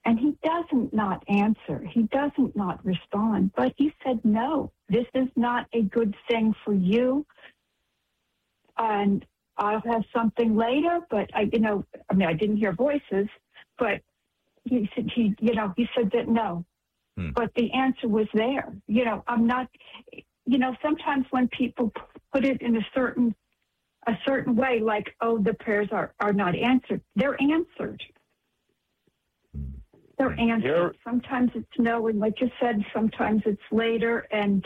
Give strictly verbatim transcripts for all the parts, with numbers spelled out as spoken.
And he doesn't not answer. He doesn't not respond. But he said, no, this is not a good thing for you. And I'll have something later. But, I, you know, I mean, I didn't hear voices. But he said, he, you know, he said that no. Hmm. But the answer was there. You know, I'm not, you know, sometimes when people put it in a certain a certain way, like, oh, the prayers are, are not answered, they're answered. They're answered. You're... Sometimes it's no, and like you said, sometimes it's later, and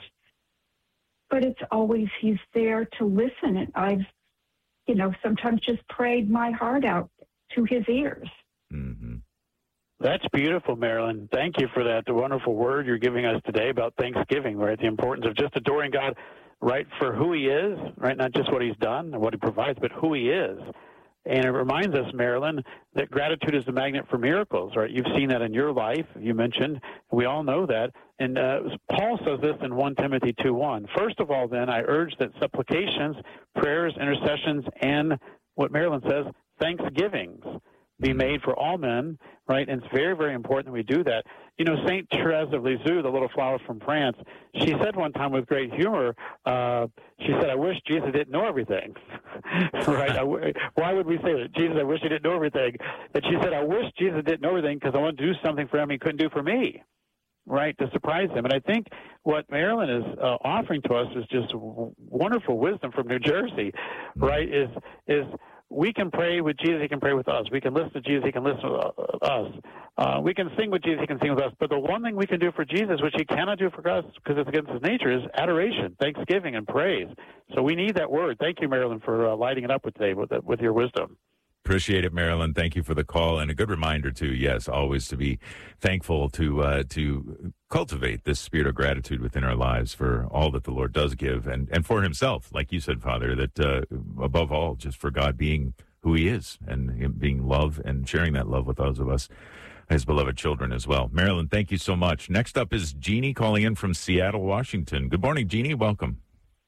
but it's always he's there to listen. And I've, you know, sometimes just prayed my heart out to his ears. Mm-hmm. That's beautiful, Marilyn. Thank you for that wonderful word you're giving us today about Thanksgiving, right? The importance of just adoring God, right, for who he is, right? Not just what he's done or what he provides, but who he is. And it reminds us, Marilyn, that gratitude is the magnet for miracles, right? You've seen that in your life, you mentioned. We all know that. And uh, Paul says this in First Timothy two one. First of all, then, I urge that supplications, prayers, intercessions, and what Marilyn says, thanksgivings be made for all men, right? And it's very, very important that we do that. You know, Saint Therese of Lisieux, the little flower from France, she said one time with great humor, uh, she said, I wish Jesus didn't know everything, right? I w- why would we say that? Jesus, I wish he didn't know everything. And she said, I wish Jesus didn't know everything because I want to do something for him he couldn't do for me, right, to surprise him. And I think what Marilyn is uh, offering to us is just w- wonderful wisdom from New Jersey, right, is is we can pray with Jesus, he can pray with us. We can listen to Jesus, he can listen to us. Uh, we can sing with Jesus, he can sing with us. But the one thing we can do for Jesus, which he cannot do for us because it's against his nature, is adoration, thanksgiving, and praise. So we need that word. Thank you, Marilyn, for uh, lighting it up with today with, with your wisdom. Appreciate it, Marilyn. Thank you for the call, and a good reminder too. Yes, always to be thankful to uh, to cultivate this spirit of gratitude within our lives for all that the Lord does give, and, and for Himself, like you said, Father. That uh, above all, just for God being who He is, and Him being love, and sharing that love with those of us, His beloved children as well. Marilyn, thank you so much. Next up is Jeannie calling in from Seattle, Washington. Good morning, Jeannie. Welcome.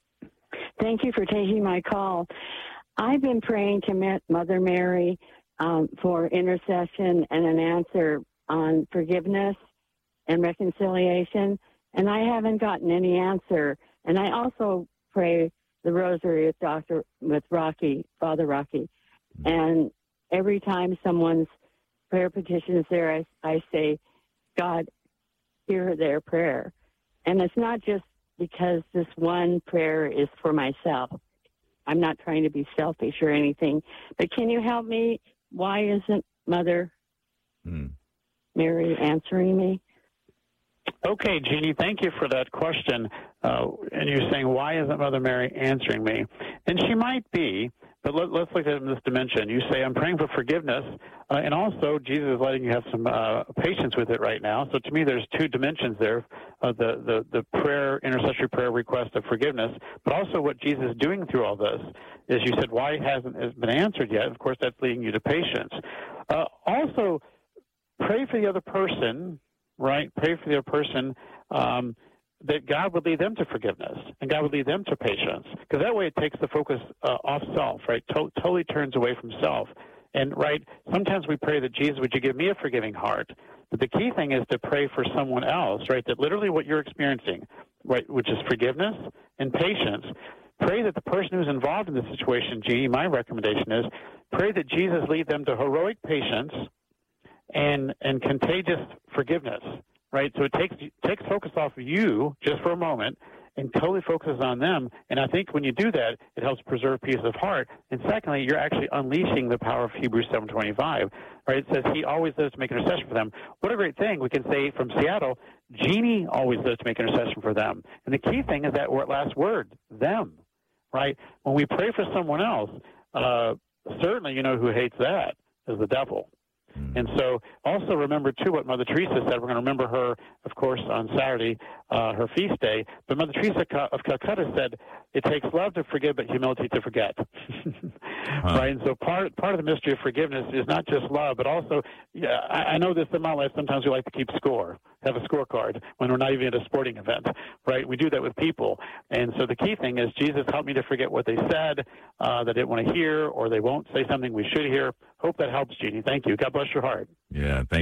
Thank you for taking my call. I've been praying to Mother Mary um, for intercession and an answer on forgiveness and reconciliation, and I haven't gotten any answer. And I also pray the Rosary with Doctor with Rocky, Father Rocky, and every time someone's prayer petition is there, I, I say, God, hear their prayer. And it's not just because this one prayer is for myself. I'm not trying to be selfish or anything, but can you help me? Why isn't Mother hmm. Mary answering me? Okay, Jeannie, thank you for that question. Uh, and you're saying, why isn't Mother Mary answering me? And she might be, but let, let's look at it in this dimension. You say, I'm praying for forgiveness, uh, and also Jesus is letting you have some uh, patience with it right now. So to me, there's two dimensions there, uh, the, the, the prayer, intercessory prayer request of forgiveness, but also what Jesus is doing through all this. Is you said, why hasn't it been answered yet? Of course, that's leading you to patience. Uh, also, pray for the other person, right? Pray for the other person, um, that God would lead them to forgiveness and God would lead them to patience. Because that way it takes the focus uh, off self, right? To- totally turns away from self. And, right, sometimes we pray that, Jesus, would you give me a forgiving heart? But the key thing is to pray for someone else, right? That literally what you're experiencing, right, which is forgiveness and patience. Pray that the person who's involved in the situation, Jeannie, my recommendation is, pray that Jesus lead them to heroic patience and and contagious forgiveness. Right, so it takes takes focus off of you just for a moment and totally focuses on them. And I think when you do that, it helps preserve peace of heart. And secondly, you're actually unleashing the power of Hebrews seven twenty-five. Right, it says He always lives to make intercession for them. What a great thing. We can say from Seattle, Jeannie always lives to make intercession for them. And the key thing is that last word, them. Right, when we pray for someone else, uh, certainly you know who hates that is the devil. And so also remember, too, what Mother Teresa said. We're going to remember her, of course, on Saturday, uh, her feast day. But Mother Teresa of Calcutta said, it takes love to forgive, but humility to forget. huh. Right? And so part part of the mystery of forgiveness is not just love, but also, yeah, I, I know this in my life, sometimes we like to keep score, have a scorecard when we're not even at a sporting event, right? We do that with people. And so the key thing is, Jesus, help me to forget what they said, uh, that I didn't want to hear, or they won't say something we should hear. Hope that helps, Jeannie. Thank you. God bless your heart. Yeah, thank